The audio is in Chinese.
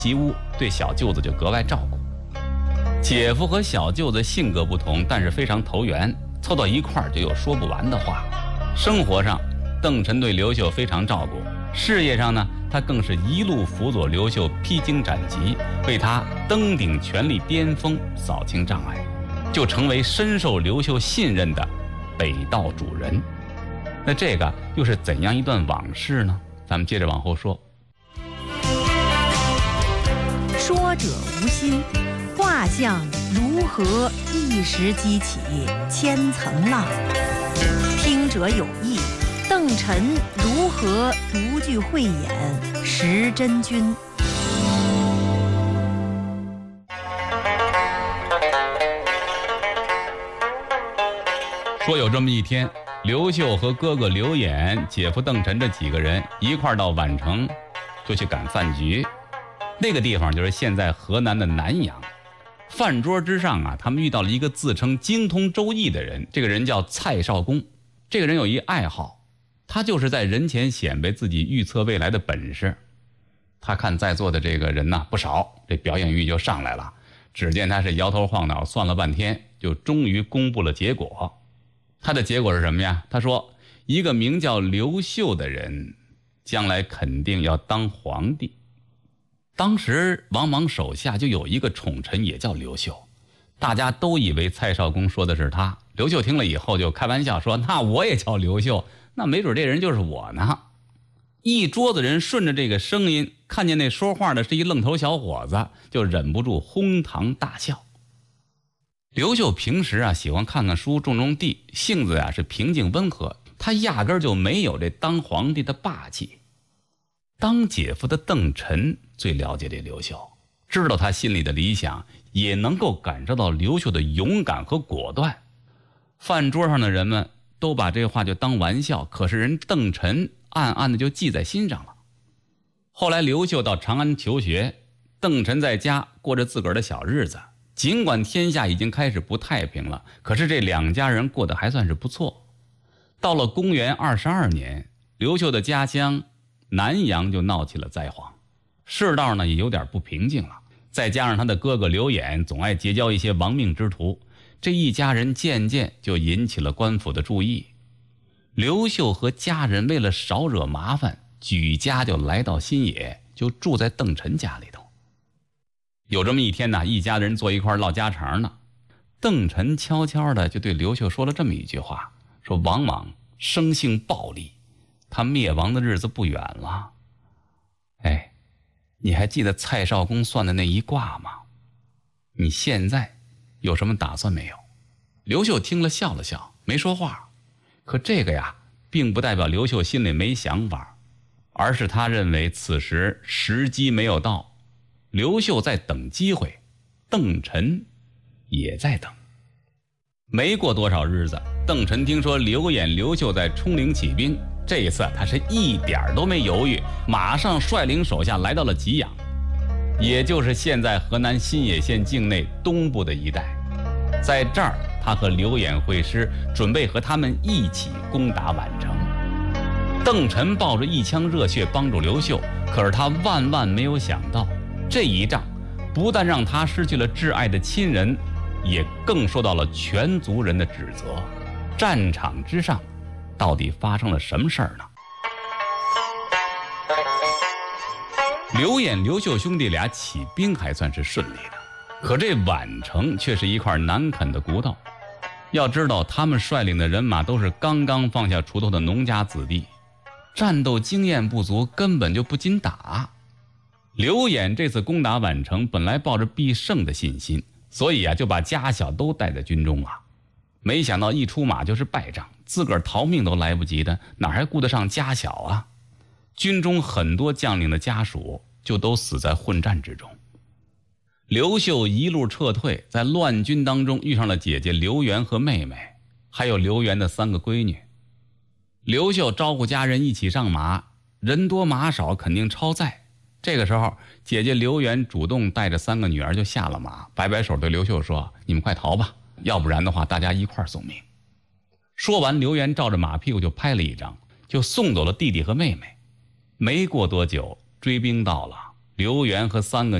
吉屋对小舅子就格外照顾。姐夫和小舅子性格不同，但是非常投缘，凑到一块儿就有说不完的话。生活上，邓晨对刘秀非常照顾；事业上呢，他更是一路辅佐刘秀披荆斩棘，为他登顶权力巅峰扫清障碍，就成为深受刘秀信任的北道主人。那这个又是怎样一段往事呢？咱们接着往后说。 说者无心，画像如何一时激起千层浪？听者有意，邓晨如何独具慧眼识真君？ 说有这么一天，刘秀和哥哥刘演、姐夫邓晨这几个人一块到宛城，就去赶饭局。那个地方就是现在河南的南阳。饭桌之上啊，他们遇到了一个自称精通周易的人，这个人叫蔡少公。这个人有一爱好，他就是在人前显摆自己预测未来的本事。他看在座的这个人呢不少，这表演欲就上来了。只见他是摇头晃脑算了半天，就终于公布了结果。他的结果是什么呀？他说一个名叫刘秀的人将来肯定要当皇帝。当时王莽手下就有一个宠臣也叫刘秀，大家都以为蔡少公说的是他。刘秀听了以后就开玩笑说，那我也叫刘秀，那没准这人就是我呢。一桌子人顺着这个声音看见那说话的是一愣头小伙子，就忍不住哄堂大笑。刘秀平时啊喜欢看看书种种地，性子啊是平静温和，他压根就没有这当皇帝的霸气。当姐夫的邓晨最了解这刘秀，知道他心里的理想，也能够感受到刘秀的勇敢和果断。饭桌上的人们都把这话就当玩笑，可是人邓晨暗暗的就记在心上了。后来刘秀到长安求学，邓晨在家过着自个儿的小日子。尽管天下已经开始不太平了，可是这两家人过得还算是不错。到了公元22年，刘秀的家乡南阳就闹起了灾荒，世道呢也有点不平静了。再加上他的哥哥刘演总爱结交一些亡命之徒，这一家人渐渐就引起了官府的注意。刘秀和家人为了少惹麻烦，举家就来到新野，就住在邓晨家里头。有这么一天呢，一家人坐一块唠家常呢，邓晨悄悄的就对刘秀说了这么一句话，说王莽生性暴戾，他灭亡的日子不远了。哎，你还记得蔡少公算的那一卦吗？你现在有什么打算没有？刘秀听了笑了笑，没说话。可这个呀，并不代表刘秀心里没想法，而是他认为此时时机没有到。刘秀在等机会，邓晨也在等。没过多少日子，邓晨听说刘演、刘秀在冲陵起兵，这一次他是一点都没犹豫，马上率领手下来到了吉阳，也就是现在河南新野县境内东部的一带。在这儿，他和刘演会师，准备和他们一起攻打宛城。邓晨抱着一腔热血帮助刘秀，可是他万万没有想到，这一仗不但让他失去了挚爱的亲人，也更受到了全族人的指责。战场之上到底发生了什么事儿呢？刘演、刘秀兄弟俩起兵还算是顺利的，可这宛城却是一块难啃的骨头。要知道，他们率领的人马都是刚刚放下锄头的农家子弟，战斗经验不足，根本就不禁打。刘演这次攻打宛城本来抱着必胜的信心，所以就把家小都带在军中了。没想到一出马就是败仗，自个儿逃命都来不及的，哪还顾得上家小啊？军中很多将领的家属就都死在混战之中。刘秀一路撤退，在乱军当中遇上了姐姐刘元和妹妹，还有刘元的3个闺女。刘秀招呼家人一起上马，人多马少肯定超载。这个时候，姐姐刘元主动带着3个女儿就下了马，摆摆手对刘秀说：“你们快逃吧，要不然的话大家一块送命。”说完，刘元照着马屁股就拍了一张，就送走了弟弟和妹妹。没过多久，追兵到了， 刘元和3个